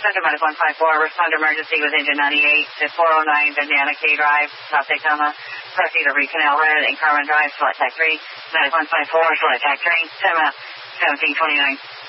Center Medic 154, respond to emergency with engine 98 at 409 Banana K Drive, South Daytona. Proceed to Canal Red and Carmen Drive, Select Tech 3. Medic 154, Select Tech train, 10 minutes, 1729.